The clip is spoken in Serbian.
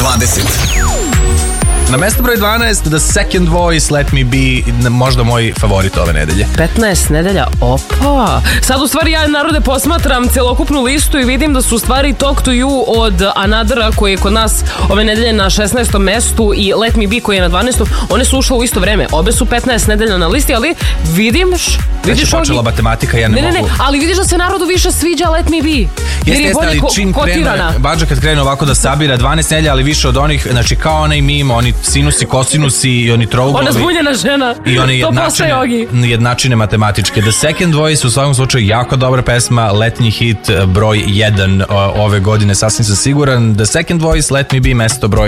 20. Na mesto broj 12, The Second Voice, Let Me Be, možda moj favorit ove nedelje. 15 nedelja, opa. Sad u stvari ja, narode, posmatram celokupnu listu i vidim da su u stvari Talk to You od Another-a koji je kod nas ove nedelje na 16. mestu i Let Me Be koji je na 12. One su ušle u isto vreme. Obe su 15 nedelja na listi, ali vidiš Već je počela matematika, ja ne mogu. Ne, ali vidiš da se narodu više sviđa Let Me Be. Jer je bolje kotirana. Bađa kad krene ovako da sabira 12 nedelja, ali više od onih, znači kao onaj mim, oni sinusi, kosinusi i oni trouglovi. Ona zbunjena žena. I oni jednačine matematičke. The Second Voice u svakom slučaju jako dobra pesma, letnji hit broj 1 ove godine, sasvim sam siguran. The Second Voice, Let Me Be, mesto broj